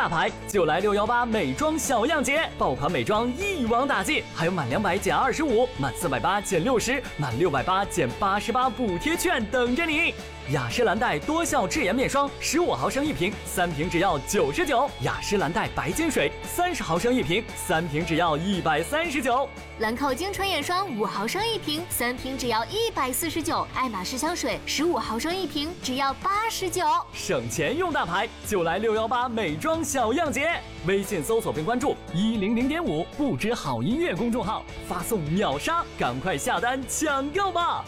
大牌，就来618美妆小样节，爆款美妆一网打尽，还有满200减25，满480减60，满680减88补贴券等着你。雅诗兰黛多效智颜面霜15毫升一瓶，3瓶只要99；雅诗兰黛白金水30毫升一瓶，3瓶只要139； 兰蔻精纯眼霜5毫升一瓶，3瓶只要149；爱马仕香水15毫升一瓶，只要89。 省钱用大牌，就来618美妆小样节。微信搜索并关注100.5不止好音乐公众号，发送秒杀，赶快下单抢购吧！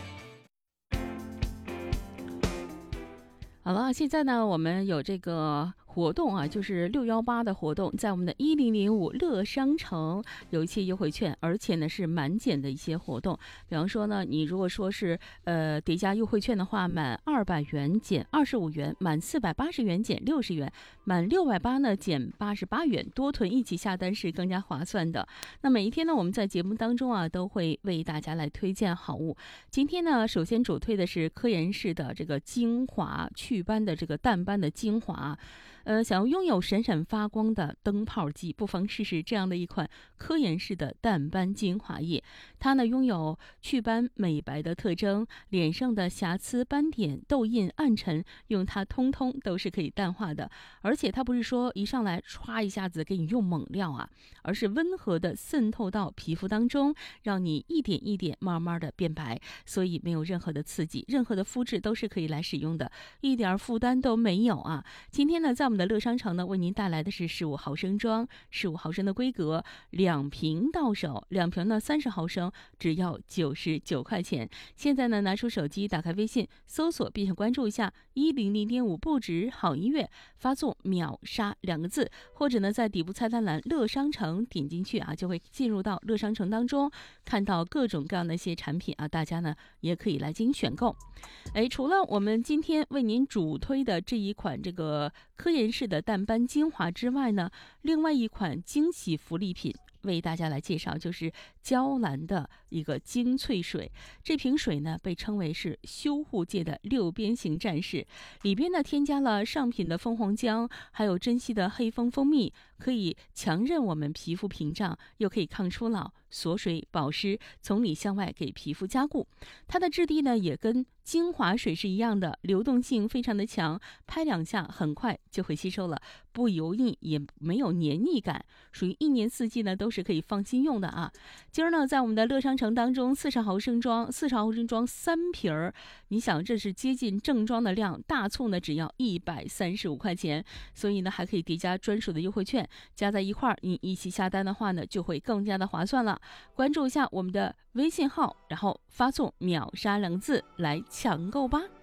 好了，现在呢，我们有这个活动啊，就是618的活动，在我们的1005乐商城有一些优惠券，而且呢是满减的一些活动。比方说呢，你如果说是叠加优惠券的话，满200元减25元，满480元减60元，满680呢减88元，多囤一起下单是更加划算的。那每一天呢，我们在节目当中啊，都会为大家来推荐好物。今天呢，首先主推的是科颜氏的这个精华祛斑的这个淡斑的精华。想要拥有闪闪发光的灯泡肌，不妨试试这样的一款科颜氏的淡斑精华液。它呢拥有祛斑美白的特征，脸上的瑕疵、斑点、痘印、暗沉，用它通通都是可以淡化的。而且它不是说一上来歘一下子给你用猛料啊，而是温和的渗透到皮肤当中，让你一点一点慢慢的变白，所以没有任何的刺激，任何的肤质都是可以来使用的，一点负担都没有啊。今天呢，在我们的乐商城呢，为您带来的是15毫升装，15毫升的规格，2瓶到手，2瓶呢30毫升，只要99块钱。现在呢，拿出手机，打开微信，搜索并且关注一下100.5不止好音乐，发送秒杀2个字，或者呢在底部菜单栏乐商城点进去啊，就会进入到乐商城当中，看到各种各样的一些产品啊，大家呢也可以来进行选购。除了我们今天为您主推的这一款这个科颜氏的淡斑精华之外呢，另外一款惊喜福利品为大家来介绍，就是娇兰的一个精粹水。这瓶水呢被称为是修护界的6边形战士，里边呢添加了上品的蜂皇浆，还有珍稀的黑蜂蜂蜜，可以强韧我们皮肤屏障，又可以抗初老、锁水保湿，从里向外给皮肤加固。它的质地呢也跟精华水是一样的，流动性非常的强，拍2下很快就会吸收了，不油腻也没有黏腻感，属于1年4季呢都是可以放心用的啊。今儿呢在我们的乐商城当中，40毫升装3瓶儿，你想这是接近正装的量，大促呢只要135块钱，所以呢还可以叠加专属的优惠券，加在一块儿，你一起下单的话呢就会更加的划算了。关注一下我们的微信号，然后发送秒杀2个字来抢购吧。